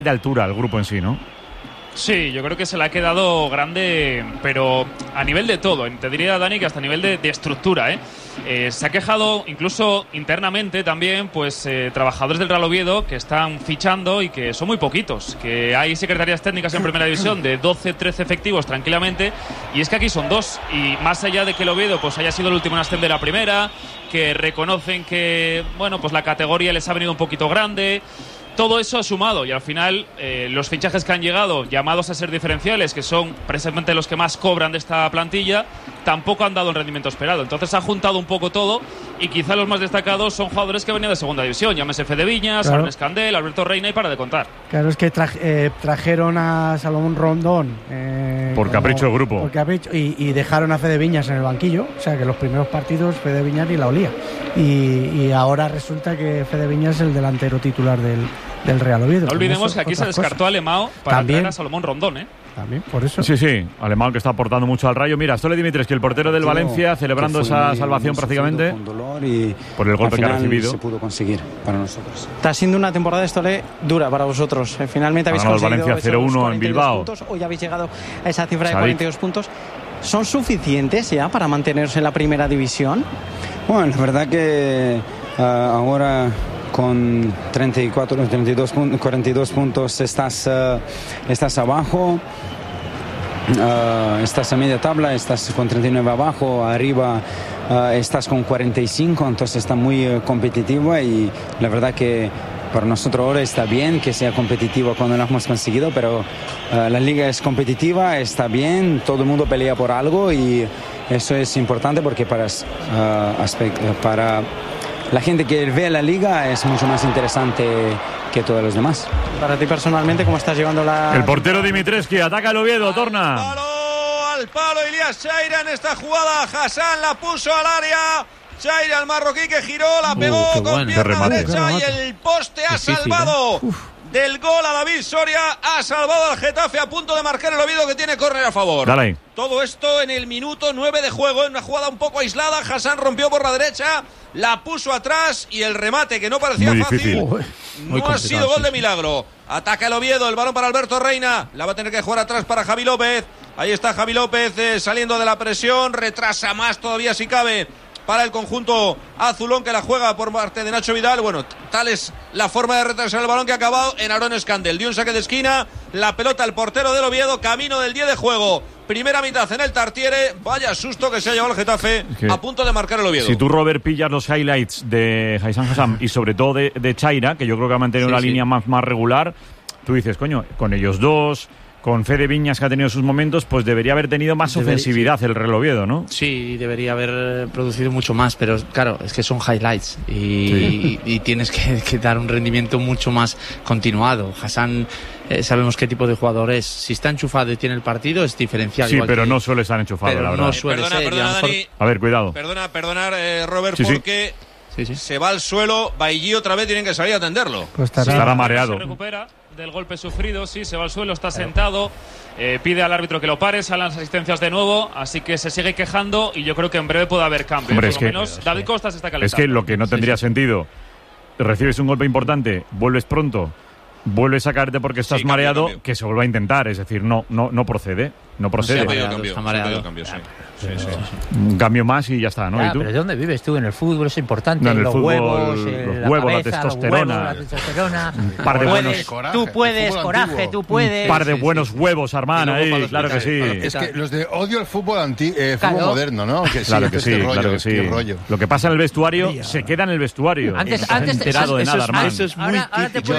de altura el grupo en sí, ¿no? Sí, yo creo que se le ha quedado grande, pero a nivel de todo. Te diría, Dani, que hasta a nivel de estructura, se ha quejado incluso internamente también, pues trabajadores del Real Oviedo que están fichando y que son muy poquitos, que hay secretarías técnicas en primera división de 12, 13 efectivos tranquilamente, y es que aquí son 2, y más allá de que el Oviedo pues haya sido el último en ascender a primera, que reconocen que, bueno, pues la categoría les ha venido un poquito grande. Todo eso ha sumado y al final los fichajes que han llegado, llamados a ser diferenciales, que son precisamente los que más cobran de esta plantilla, tampoco han dado el rendimiento esperado. Entonces ha juntado un poco todo y quizá los más destacados son jugadores que venían de segunda división. Llámese Fede Viñas, claro, Aaron Escandel, Alberto Reina y para de contar. Claro, es que trajeron a Salomón Rondón por capricho del grupo. Por capricho, y dejaron a Fede Viñas en el banquillo. O sea que los primeros partidos Fede Viñas ni la olía. Y ahora resulta que Fede Viñas es el delantero titular del Real Oviedo. No olvidemos que aquí se descartó a Alemão para traer a Salomón Rondón, También, por eso. Sí, Alemão que está aportando mucho al Rayo. Mira, Stole Dimitrescu, el portero del Valencia, celebrando esa salvación prácticamente por el golpe que ha recibido. Se pudo conseguir para nosotros. Está siendo una temporada, Stole, dura para vosotros. Finalmente habéis conseguido Valencia 0-1 en Bilbao. Puntos. Hoy habéis llegado a esa cifra de 42 puntos. ¿Son suficientes ya para mantenerse en la primera división? Bueno, la verdad que ahora con 42 puntos estás abajo, estás a media tabla, estás con 39 abajo, arriba estás con 45, entonces está muy competitivo y la verdad que para nosotros ahora está bien que sea competitivo cuando lo hemos conseguido, pero la liga es competitiva, está bien, todo el mundo pelea por algo y eso es importante porque para la gente que ve la liga es mucho más interesante que todos los demás. Para ti personalmente, ¿cómo estás llevando la...? El portero Dimitrescu ataca el Oviedo, torna. Al palo, Ilias Chaira en esta jugada. Hassan la puso al área. Chaira, el marroquí que giró, la pegó con pierna derecha y el poste ha salvado del gol a David Soria. Ha salvado al Getafe a punto de marcar el Oviedo que tiene córner a favor. Dale. Todo esto en el minuto 9 de juego, en una jugada un poco aislada. Hassan rompió por la derecha, la puso atrás y el remate que no parecía fácil no ha sido gol de milagro. Ataca el Oviedo, el balón para Alberto Reina, la va a tener que jugar atrás para Javi López. Ahí está Javi López saliendo de la presión, retrasa más todavía si cabe para el conjunto azulón que la juega por parte de Nacho Vidal. Bueno, tal es la forma de retrasar el balón que ha acabado en Aaron Escandel. Dio un saque de esquina, la pelota al portero del Oviedo, camino del 10 de juego. Primera mitad en el Tartiere, vaya susto que se ha llevado el Getafe a punto de marcar el Oviedo. Si tú, Robert, pillas los highlights de Haysam Hassan y sobre todo de Chaira, que yo creo que ha mantenido la línea más regular, tú dices, coño, con ellos dos, con Fede Viñas que ha tenido sus momentos, pues debería haber tenido más ofensividad el Real Oviedo, ¿no? Sí, debería haber producido mucho más, pero claro, es que son highlights y tienes que dar un rendimiento mucho más continuado. Hassan, sabemos qué tipo de jugador es. Si está enchufado y tiene el partido, es diferencial. Sí, pero no suele estar enchufado, la verdad. No suele ser. Perdona, Dani. A ver, cuidado. Perdonar, Robert, porque se va al suelo, Bailly otra vez tienen que salir a atenderlo. Pues estará mareado. Se recupera del golpe sufrido, se va al suelo, está sentado, pide al árbitro que lo pare, salen las asistencias de nuevo, así que se sigue quejando y yo creo que en breve puede haber cambio. Hombre, por lo menos David Costa se está calentando. Es que lo que no tendría sentido, recibes un golpe importante, vuelves pronto, vuelves a caerte porque estás mareado, que se vuelva a intentar, es decir, no procede. No procede. Se ha pedido cambio, sí. Un cambio más y ya está, ¿no? ¿Y tú? Pero ¿de dónde vives tú? En el fútbol es importante. No, en el los fútbol, huevos, la testosterona. Un par de buenos. Tú puedes, coraje, tú puedes. Un par de buenos huevos, Armán, ahí, claro que sí. Es que los de odio el fútbol fútbol moderno, ¿no? Que claro que sí, claro que sí. Lo que pasa en el vestuario se queda en el vestuario. Antes enterado de nada, Armán. Eso es muy típico.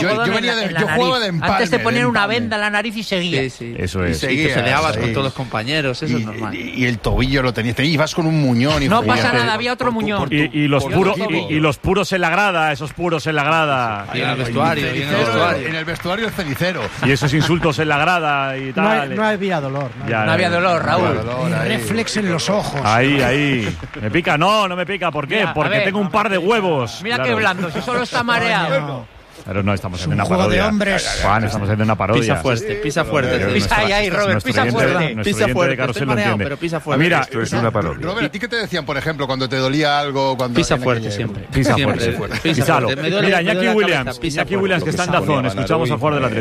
Antes te ponían una venda en la nariz y seguías. Eso es. Y te peleabas con todos los compañeros, eso es normal. Y el tobillo lo tenías, ibas con un muñón. No pasa nada, había otro muñón. Y los puros en la grada, esos puros en la grada. Y en el vestuario. En el vestuario el cenicero. Y esos insultos en la grada y tal. No había dolor. No había dolor, Raúl. Reflex en los ojos. Ahí. ¿Me pica? No me pica. ¿Por qué? Porque tengo un par de huevos. Mira qué blando, si solo está mareado. Pero no estamos haciendo una juego parodia. de hombres. Juan, estamos haciendo una parodia. Pisa fuerte. Pisa ahí, Robert, pisa fuerte. Pisa fuerte. Estoy mareado, pero pisa fuerte. Mira, esto es una parodia. Robert, ¿a ti qué te decían, por ejemplo, cuando te dolía algo? Pisa fuerte siempre. Pisa fuerte. Mira, Iñaki Williams, que está en Dazón. Escuchamos al jugador del Atlético.